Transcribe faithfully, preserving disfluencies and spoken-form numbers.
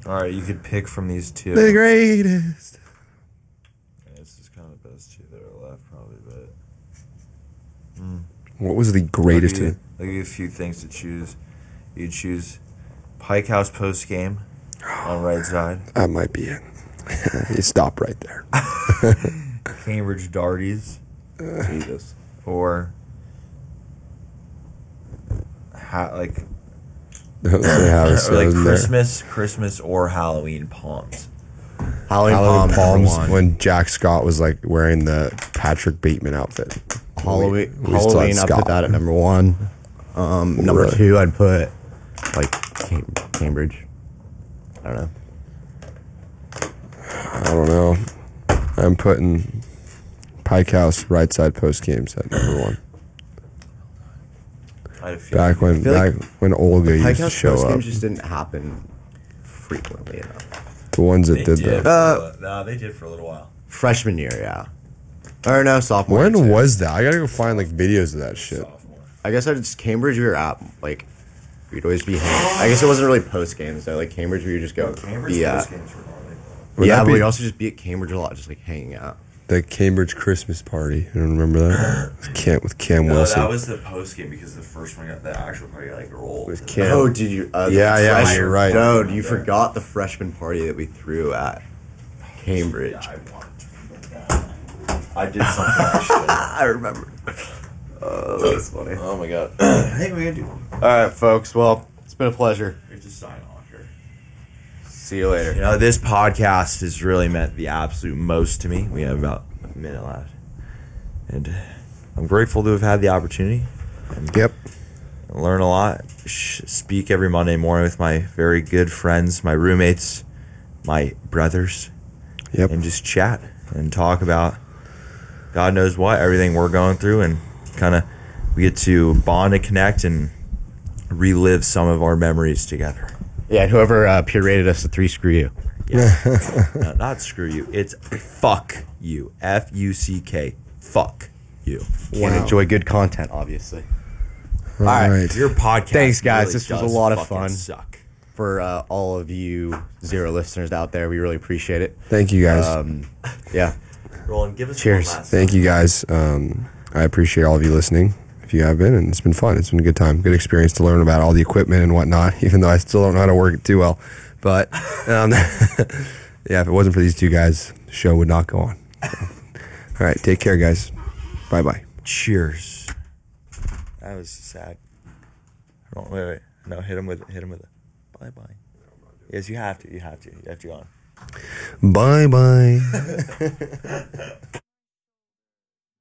All right, you could pick from these two. The greatest. Yeah, this is kind of the best two that are left, probably. But mm. What was the greatest? I'll give, you, I'll give you a few things to choose. You choose Pike House post game on right side. That might be it. You stop right there. Cambridge Darties. Uh, Jesus. Or ha- like Don't say how it or like says in Christmas, Christmas or Halloween palms. Halloween, Halloween Palms, Palms number one. when Jack Scott was like wearing the Patrick Bateman outfit. Halloween, We- we still had Halloween. I Scott. put that at number one. Um, number Really? two, I'd put like Cam- Cambridge. I don't know. I don't know. I'm putting Pike House right side post games at number one. I had a feeling. Back when feel back like when Olga Pike used to House show post up. games just didn't happen frequently enough. The ones that They did did. that. Uh, no, they did for a little while. Freshman year, yeah. Or no, sophomore. year, When too. was that? I gotta go find like videos of that shit. Sophomore. I guess I just Cambridge. We were at like we'd always be. Hanging. I guess it wasn't really post games though. Like Cambridge, we would just go Cambridge be post at. games were gnarly. Would Yeah, that but be we'd also just be at Cambridge a lot, just like hanging out. the Cambridge Christmas party? You don't remember that? With Cam, with Cam No, Wilson. that was the post game because the first one got the actual party got like rolled. With Cam. Oh, did you? Uh, the Yeah, yeah, fresh- you're right. Dude, you Yeah. forgot the freshman party that we threw at Cambridge. Yeah, I wanted to remember that. I did something I should. I remember. Oh, that was funny. Oh my god. I think we can do. All right, folks. Well, it's been a pleasure. We just sign off here. See you later. You know, this podcast has really meant the absolute most to me. We have about a minute left. And I'm grateful to have had the opportunity. And Yep. learn a lot. Sh- speak every Monday morning with my very good friends, my roommates, my brothers. Yep. And just chat and talk about God knows what, everything we're going through. And kind of we get to bond and connect and relive some of our memories together. Yeah, and whoever uh, peer rated us a three, screw you. Yeah. No, not screw you. It's fuck you. F U C K. Fuck you. And Wow. enjoy good content, obviously. All right. right. Your podcast. Thanks, guys. really This was a does lot of fucking fun. Suck. For uh, all of you zero listeners out there, we really appreciate it. Thank you guys. Um, yeah. Roland, give us Cheers. one last Thank you guys. Um, I appreciate all of you listening. If you have been, and it's been fun. It's been a good time, good experience to learn about all the equipment and whatnot. Even though I still don't know how to work it too well, but um, yeah, if it wasn't for these two guys, the show would not go on. So, all right, take care, guys. Bye bye. Cheers. That was sad. Oh, wait, wait. No, hit him with hit him with a bye bye. Yes, you have to. You have to. You have to go on. Bye bye.